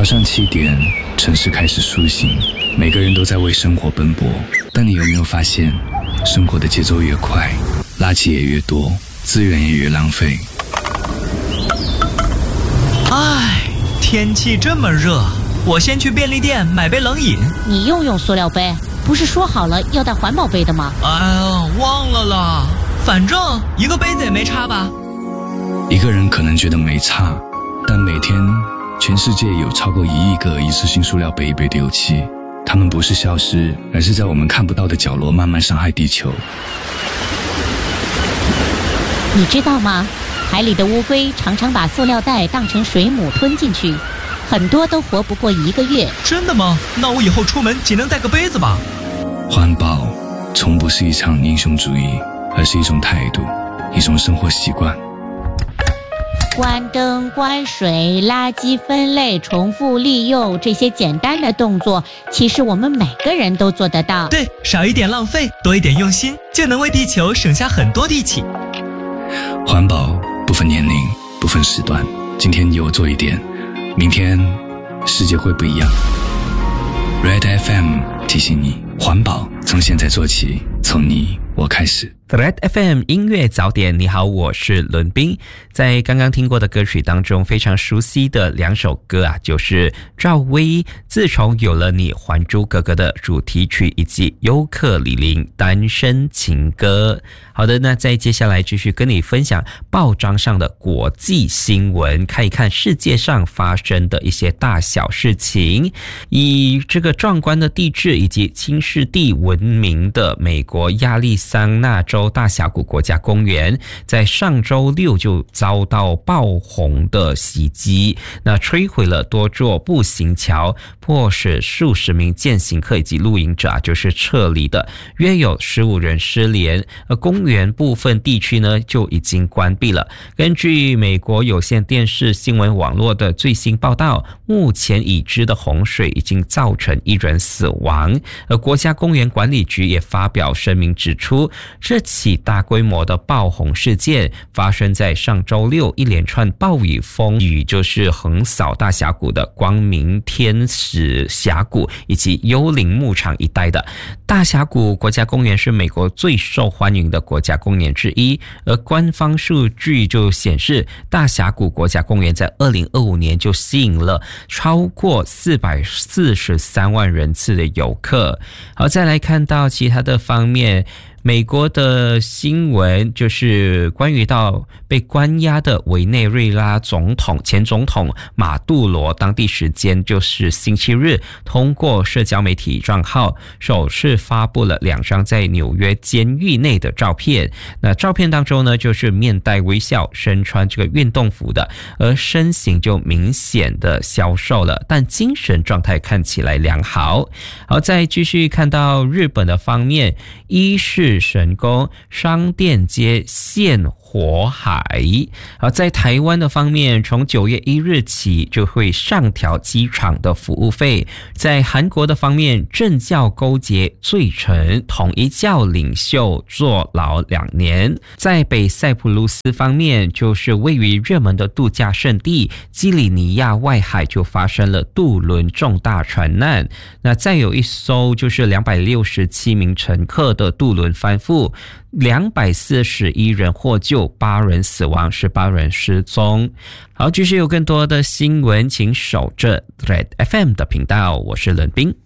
早上7点，城市开始苏醒，每个人都在为生活奔波。但你有没有发现，生活的节奏越快，垃圾也越多，资源也越浪费。 唉，天气这么热，我先去便利店买杯冷饮。 你又用塑料杯，不是说好了要带环保杯的吗？ 哎呀，忘了啦，反正一个杯子也没差吧。 一个人可能觉得没差，但每天全世界有超过1亿个一次性塑料杯被丢弃，它们不是消失，而是在我们看不到的角落慢慢伤害地球。 你知道吗？海里的乌龟常常把塑料袋当成水母吞进去，很多都活不过1个月。 真的吗？那我以后出门尽量带个杯子吧。 环保从不是一场英雄主义，而是一种态度，一种生活习惯。 关灯、关水、垃圾分类、重复利用，这些简单的动作，其实我们每个人都做得到。 对，少一点浪费，多一点用心，就能为地球省下很多力气。 环保不分年龄，不分时段，今天有做一点，明天世界会不一样。Red FM 提醒你，环保从现在做起，从你我开始。 Red FM 音乐早点，你好，我是伦彬。在刚刚听过的歌曲当中，非常熟悉的2首歌啊，就是赵薇自从有了你《还珠格格》的主题曲，以及尤克里里单身情歌。好的，那在接下来继续跟你分享报章上的国际新闻，看一看世界上发生的一些大小事情。以这个壮观的地质以及新世地闻名的美国亚利桑那州大峡谷国家公园，在上周6就遭到暴洪的袭击，那摧毁了多座步行桥，迫使数十名健行客以及露营者就是撤离的，约有15人失联，而公园部分地区呢就已经关闭了。根据美国有线电视新闻网络的最新报道，目前已知的洪水已经造成1人死亡，而国家公园管理局也发表声明指出，这起大规模的暴洪事件发生在上周6，一连串暴雨风雨就是横扫大峡谷的光明天使峡谷以及幽灵牧场一带的。大峡谷国家公园是美国最受欢迎的国家公园之一，而官方数据就显示，大峡谷国家公园在2025年就吸引了超过443万人次的游客。好，再来看到其他的方面，美国的新闻就是关于到被关押的委内瑞拉前总统马杜罗，当地时间就是星期日，通过社交媒体账号首次发布了2张在纽约监狱内的照片。那照片当中呢，就是面带微笑，身穿这个运动服的，而身形就明显的消瘦了，但精神状态看起来良好。好，再继续看到日本的方面，伊势神宫商店街现火海。而在台湾的方面，从9月1日起就会上调机场的服务费。在韩国的方面，政教勾结罪成，统一教领袖坐牢2年。在北塞浦路斯方面，就是位于热门的度假胜地基里尼亚外海就发生了渡轮重大船难。那再有一艘就是267名乘客的渡轮翻覆，241人获救，8人死亡，18人失踪。好，继续有更多的新闻，请守着 Red FM 的频道，我是冷冰。